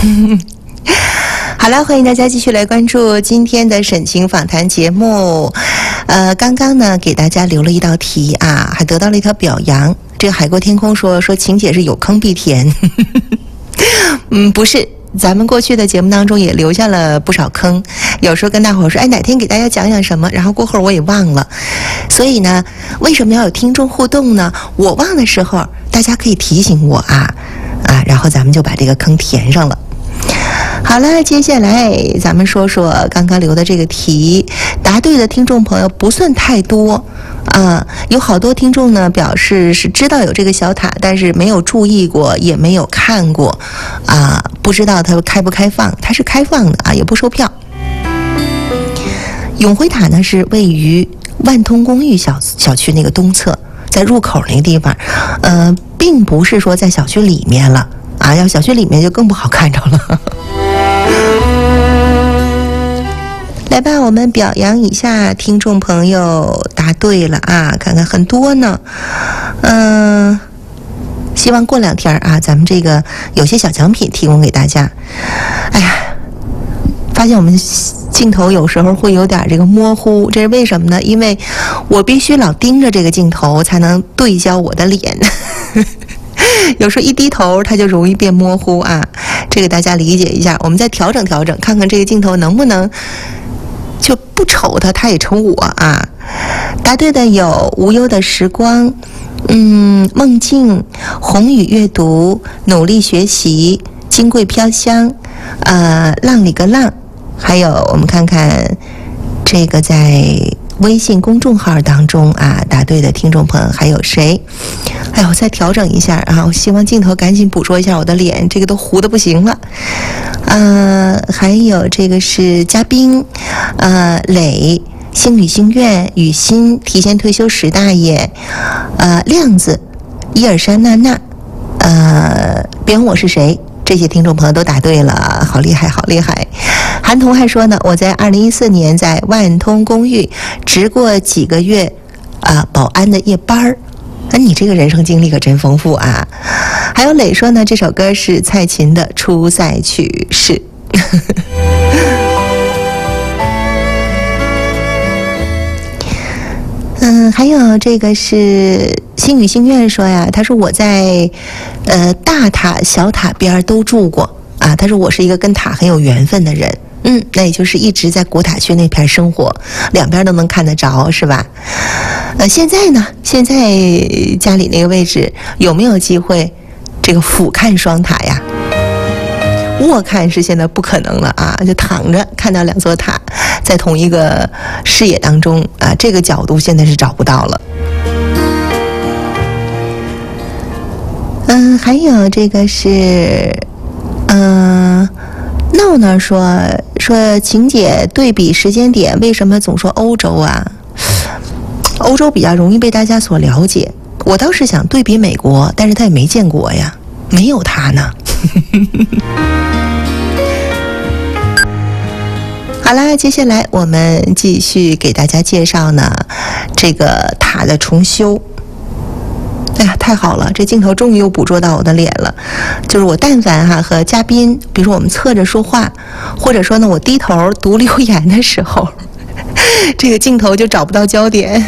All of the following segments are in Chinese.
好了，欢迎大家继续来关注今天的沈晴访谈节目。刚刚呢给大家留了一道题啊，还得到了一条表扬。这个海阔天空说晴姐是有坑必填。不是，咱们过去的节目当中也留下了不少坑，有时候跟大伙说，哪天给大家讲讲什么，然后过会儿我也忘了。所以呢，为什么要有听众互动呢？我忘的时候，大家可以提醒我啊，然后咱们就把这个坑填上了。好了，接下来咱们说说刚刚留的这个题，答对的听众朋友不算太多啊，有好多听众呢表示是知道有这个小塔，但是没有注意过，也没有看过啊，不知道它开不开放。它是开放的啊，也不收票。永辉塔呢是位于万通公寓小区那个东侧，在入口那个地方，并不是说在小区里面了啊，要小区里面就更不好看着了。来吧，我们表扬一下听众朋友答对了啊，看看很多呢。希望过2天啊，咱们这个有些小奖品提供给大家。哎呀，发现我们镜头有时候会有点这个模糊，这是为什么呢？因为我必须老盯着这个镜头才能对焦我的脸。有时候一低头它就容易变模糊啊，这个大家理解一下。我们再调整调整，看看这个镜头能不能就不瞅它也瞅我啊。答对的有无忧的时光，梦境，宏宇阅读，努力学习，金桂飘香，浪里个浪。还有我们看看这个在微信公众号当中啊，答对的听众朋友还有谁？哎呦，我再调整一下啊！我希望镜头赶紧捕捉一下我的脸，这个都糊得不行了。还有这个是嘉宾，磊，星语心愿，雨欣，提前退休史大爷，亮子，伊尔山娜娜，别问我是谁。这些听众朋友都答对了，好厉害，好厉害！韩彤还说呢，我在2014年在万通公寓值过几个月保安的夜班儿。你这个人生经历可真丰富啊！还有磊说呢，这首歌是蔡琴的《出塞曲》是。还有这个是星语心愿说呀，他说我在大塔小塔边都住过啊，他说我是一个跟塔很有缘分的人。那也就是一直在古塔区那片生活，两边都能看得着，是吧？现在呢？现在家里那个位置有没有机会这个俯瞰双塔呀？卧看是现在不可能了啊，就躺着看到2座塔在同一个视野当中啊，这个角度现在是找不到了。还有这个是闹闹说晴姐对比时间点，为什么总说欧洲啊？欧洲比较容易被大家所了解，我倒是想对比美国，但是他也没见过呀，没有他呢。好啦，接下来我们继续给大家介绍呢这个塔的重修。哎呀，太好了，这镜头终于又捕捉到我的脸了。就是我但凡和嘉宾，比如说我们侧着说话，或者说呢我低头读留言的时候，这个镜头就找不到焦点。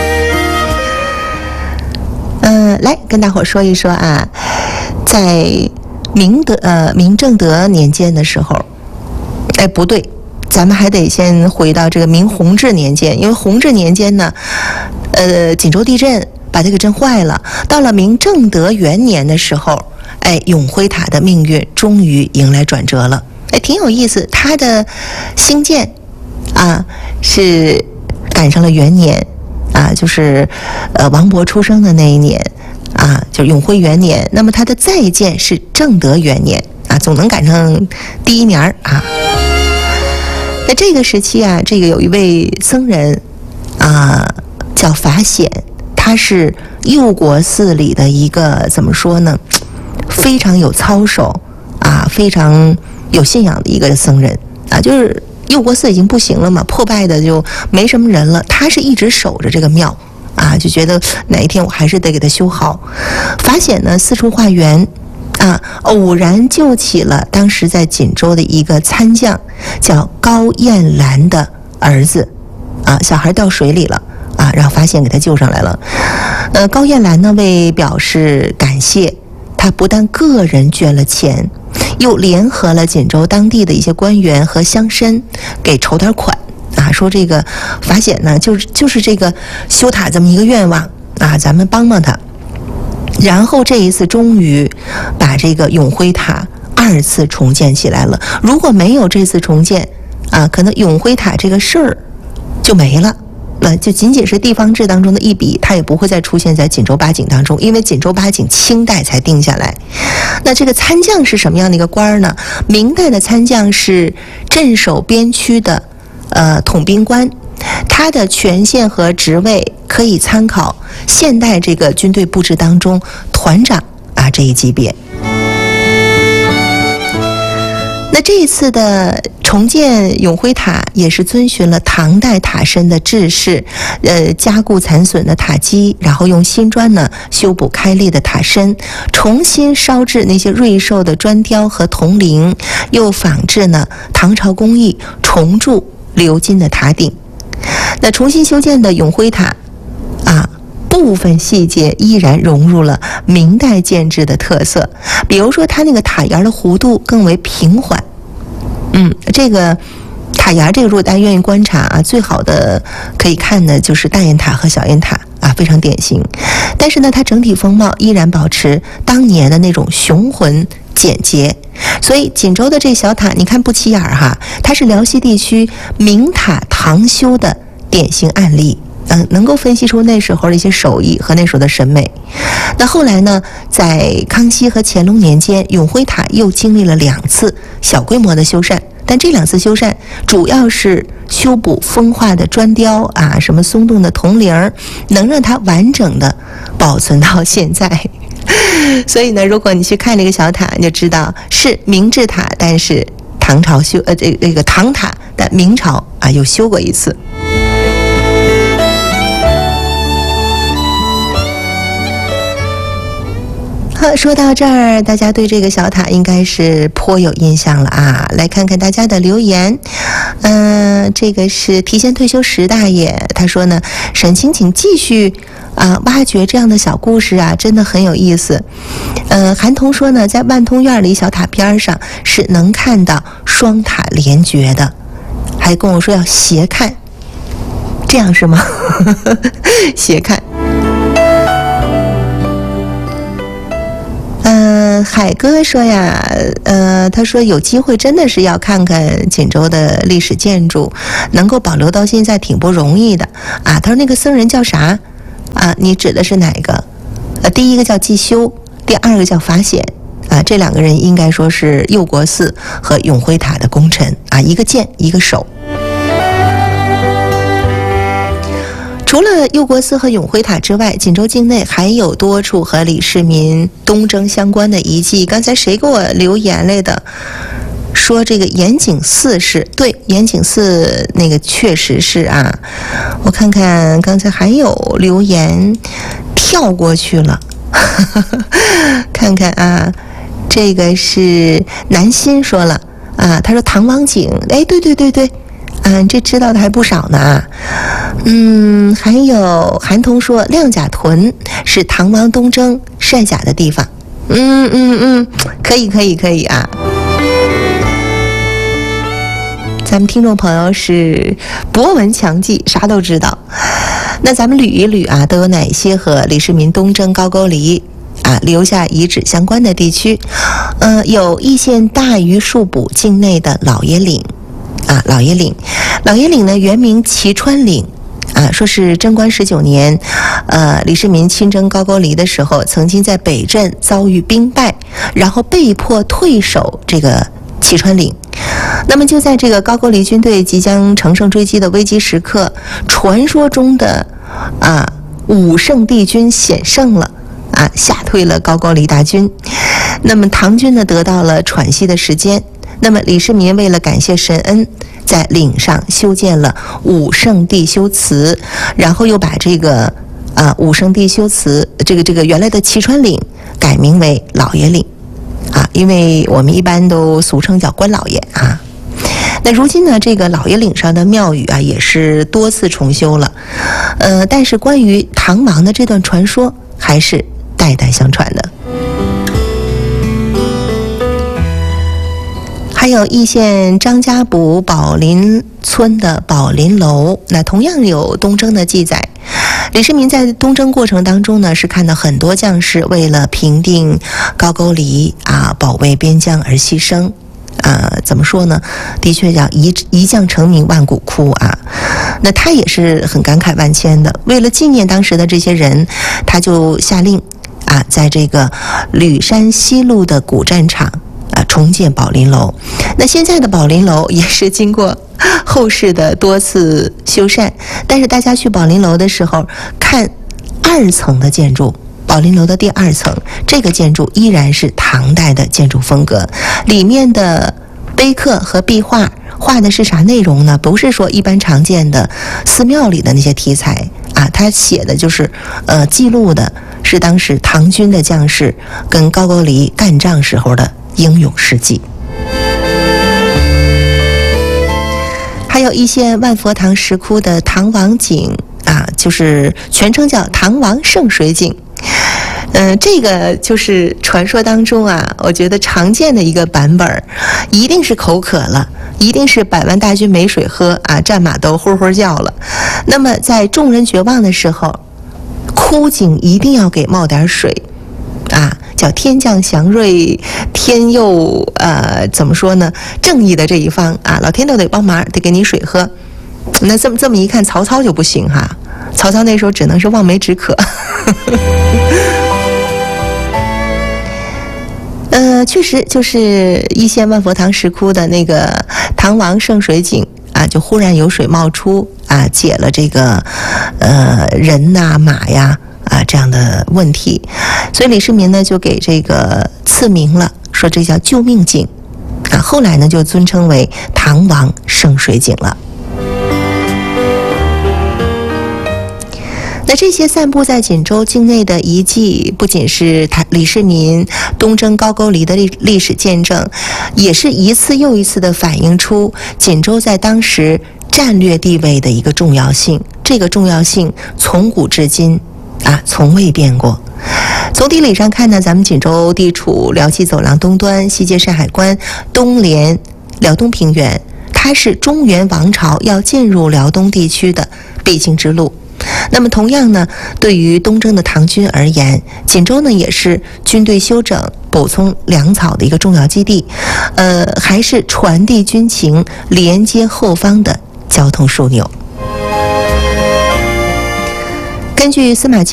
来跟大伙说一说啊，在明正德年间的时候，不对，咱们还得先回到这个明弘治年间，因为弘治年间呢，锦州地震把这个震坏了。到了明正德元年的时候，永辉塔的命运终于迎来转折了。挺有意思，它的兴建啊是赶上了元年啊，就是王勃出生的那一年啊，就是永辉元年。那么它的再建是正德元年啊，总能赶上第一年啊。在这个时期啊，这个有一位僧人啊，叫法显，他是佑国寺里的一个怎么说呢，非常有操守啊，非常有信仰的一个僧人啊。就是佑国寺已经不行了嘛，破败的就没什么人了，他是一直守着这个庙啊，就觉得哪一天我还是得给他修好。法显呢四处化缘偶然救起了当时在锦州的一个参将，叫高燕兰的儿子，小孩掉水里了，然后发现给他救上来了。高燕兰呢为表示感谢，他不但个人捐了钱，又联合了锦州当地的一些官员和乡绅给筹点款，说这个法显呢就是这个修塔这么一个愿望，咱们帮帮他。然后这一次终于把这个永辉塔2次重建起来了。如果没有这次重建，可能永辉塔这个事儿就没了，就仅仅是地方志当中的一笔，它也不会再出现在锦州八景当中，因为锦州八景清代才定下来。那这个参将是什么样的一个官儿呢？明代的参将是镇守边区的统兵官，他的权限和职位可以参考现代这个军队布置当中团长这一级别。那这一次的重建永辉塔也是遵循了唐代塔身的制式，加固残损的塔基，然后用新砖呢修补开裂的塔身，重新烧制那些瑞兽的砖雕和铜铃，又仿制呢唐朝工艺，重铸鎏金的塔顶。那重新修建的永辉塔部分细节依然融入了明代建制的特色，比如说它那个塔檐的弧度更为平缓。这个塔檐这个如果大家愿意观察最好的可以看的就是大雁塔和小雁塔非常典型。但是呢，它整体风貌依然保持当年的那种雄浑简洁。所以锦州的这小塔你看不起眼它是辽西地区明塔唐修的典型案例。能够分析出那时候的一些手艺和那时候的审美。那后来呢，在康熙和乾隆年间，永辉塔又经历了2次小规模的修缮，但这2次修缮主要是修补风化的砖雕什么松动的铜铃，能让它完整的保存到现在。所以呢，如果你去看这个小塔，你就知道是明制塔，但是唐朝修这个唐塔，但明朝又修过一次。说到这儿，大家对这个小塔应该是颇有印象了来看看大家的留言。这个是提前退休石大爷，他说呢，沈清请继续挖掘这样的小故事真的很有意思。韩童说呢，在万通院里小塔边上是能看到双塔连绝的，还跟我说要斜看，这样是吗？斜看。海哥说呀，他说有机会真的是要看看锦州的历史建筑，能够保留到现在挺不容易的他说那个僧人叫啥你指的是哪个？第一个叫季修，第2个叫法显这2个人应该说是佑国寺和永辉塔的功臣一个剑一个手。除了佑国寺和永辉塔之外，锦州境内还有多处和李世民东征相关的遗迹。刚才谁给我留言来的？说这个延景寺是对，延景寺那个确实是我看看刚才还有留言跳过去了，看看这个是南新说了他说唐王井，对。这知道的还不少呢。还有韩童说亮甲屯是唐王东征晒甲的地方。可以咱们听众朋友是博闻强记，啥都知道。那咱们捋一捋都有哪些和李世民东征高句丽留下遗址相关的地区？有易县大榆树堡境内的老爷岭。老爷岭呢原名齐川岭说是贞观19年李世民亲征高句丽的时候，曾经在北镇遭遇兵败，然后被迫退守这个齐川岭。那么就在这个高句丽军队即将乘胜追击的危机时刻，传说中的武圣帝君显圣了吓退了高句丽大军。那么唐军呢得到了喘息的时间。那么李世民为了感谢神恩，在岭上修建了武圣帝修祠，然后又把这个武圣帝修祠这个原来的齐川岭改名为老爷岭。 啊，因为我们一般都俗称叫关老爷啊。那如今呢，这个老爷岭上的庙宇啊，也是多次重修了，但是关于唐王的这段传说还是代代相传的。还有易县张家堡宝林村的宝林楼，那同样有东征的记载。李世民在东征过程当中呢，是看到很多将士为了平定高句丽啊，保卫边疆而牺牲。怎么说呢？的确叫一将成名万骨枯啊。那他也是很感慨万千的，为了纪念当时的这些人，他就下令啊，在这个吕山西路的古战场重建宝林楼。那现在的宝林楼也是经过后世的多次修缮，但是大家去宝林楼的时候看2层的建筑，宝林楼的第2层，这个建筑依然是唐代的建筑风格，里面的碑刻和壁画画的是啥内容呢？不是说一般常见的寺庙里的那些题材啊，它写的就是记录的是当时唐军的将士跟高句丽干仗时候的英勇事迹。还有一些万佛堂石窟的唐王井啊，就是全称叫唐王圣水井。这个就是传说当中啊，我觉得常见的一个版本，一定是口渴了，一定是百万大军没水喝啊，战马都呼呼叫了。那么在众人绝望的时候，枯井一定要给冒点水啊，叫天降祥瑞，天佑怎么说呢？正义的这一方啊，老天都得帮忙，得给你水喝。那这么一看，曹操就不行哈，曹操那时候只能是望梅止渴。确实就是易县万佛堂石窟的那个唐王圣水井啊，就忽然有水冒出啊，解了这个人呐、马呀这样的问题，所以李世民呢就给这个赐名了，说这叫救命井啊，后来呢就尊称为唐王圣水井了。那这些散布在锦州境内的遗迹，不仅是李世民东征高句丽的历史见证，也是一次又一次地反映出锦州在当时战略地位的一个重要性。这个重要性从古至今从未变过。从地理上看呢，咱们锦州地处辽西走廊东端，西接山海关，东连辽东平原，它是中原王朝要进入辽东地区的必经之路。那么同样呢，对于东征的唐军而言，锦州呢也是军队休整、补充粮草的一个重要基地，还是传递军情、连接后方的交通枢纽。根据司马迁